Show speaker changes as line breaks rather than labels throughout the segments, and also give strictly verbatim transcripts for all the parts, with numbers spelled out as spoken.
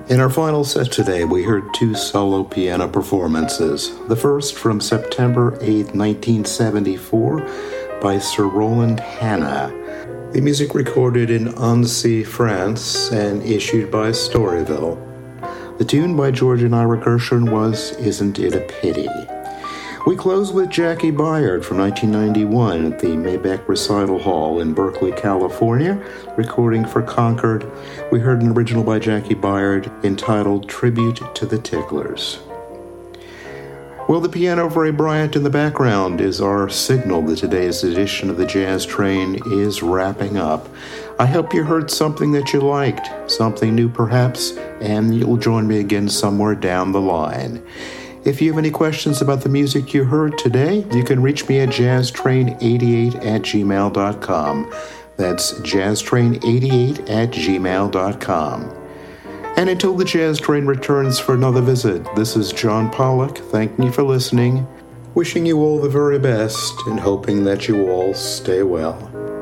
In our final set today, we heard two solo piano performances. The first from September eighth, nineteen seventy-four, by Sir Roland Hanna. The music recorded in Annecy, France, and issued by Storyville. The tune by George and Ira Gershwin was Isn't It a Pity? We close with Jackie Byard from nineteen ninety-one at the Maybach Recital Hall in Berkeley, California, recording for Concord. We heard an original by Jackie Byard entitled Tribute to the Ticklers. Well, the piano of Ray Bryant in the background is our signal that today's edition of the Jazz Train is wrapping up. I hope you heard something that you liked, something new perhaps, and you'll join me again somewhere down the line. If you have any questions about the music you heard today, you can reach me at jazz train eighty-eight at gmail dot com. That's jazz train eighty-eight at gmail dot com. And until the Jazz Train returns for another visit, this is John Pollock, thanking you for listening, wishing you all the very best, and hoping that you all stay well.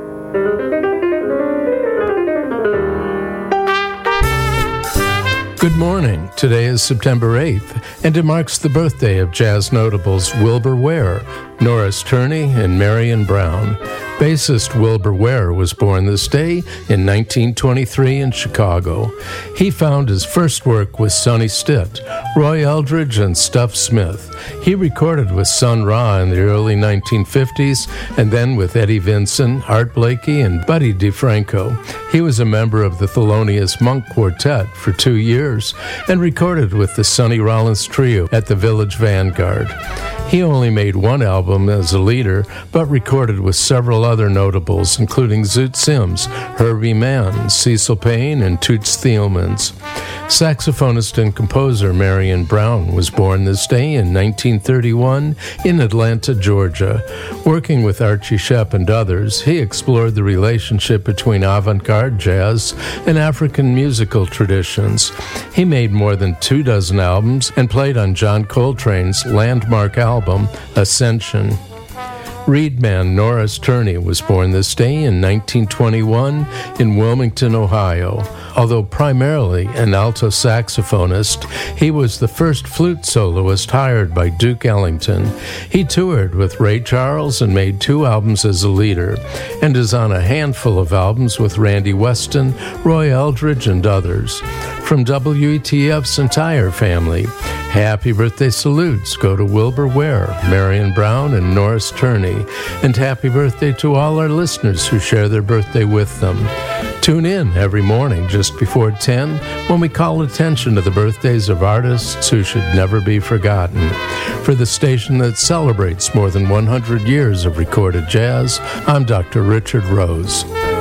Good morning. Today is September eighth, and it marks the birthday of jazz notables Wilbur Ware, Norris Turney, and Marion Brown. Bassist Wilbur Ware was born this day in nineteen twenty-three in Chicago. He found his first work with Sonny Stitt, Roy Eldridge, and Stuff Smith. He recorded with Sun Ra in the early nineteen fifties, and then with Eddie Vinson, Art Blakey, and Buddy DeFranco. He was a member of the Thelonious Monk Quartet for two years and recorded with the Sonny Rollins Trio at the Village Vanguard. He only made one album as a leader, but recorded with several other notables, including Zoot Sims, Herbie Mann, Cecil Payne, and Toots Thielmans. Saxophonist and composer Marion Brown was born this day in nineteen thirty-one in Atlanta, Georgia. Working with Archie Shepp and others, he explored the relationship between avant-garde jazz and African musical traditions. He made more than two dozen albums and played on John Coltrane's landmark album, Ascension. Reed man Norris Turney was born this day in nineteen twenty-one in Wilmington, Ohio. Although primarily an alto saxophonist, he was the first flute soloist hired by Duke Ellington. He toured with Ray Charles and made two albums as a leader, and is on a handful of albums with Randy Weston, Roy Eldridge, and others. From W E T F's entire family, happy birthday salutes go to Wilbur Ware, Marion Brown, and Norris Turney, and happy birthday to all our listeners who share their birthday with them. Tune in every morning just before ten when we call attention to the birthdays of artists who should never be forgotten. For the station that celebrates more than one hundred years of recorded jazz, I'm Doctor Richard Rose.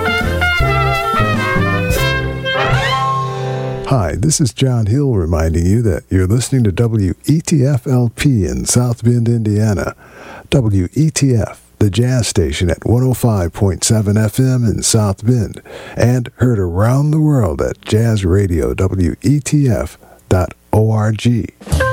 Hi, this is John Hill reminding you that you're listening to W E T F L P in South Bend, Indiana. W E T F, the jazz station at one oh five point seven F M in South Bend, and heard around the world at jazz radio W E T F dot org.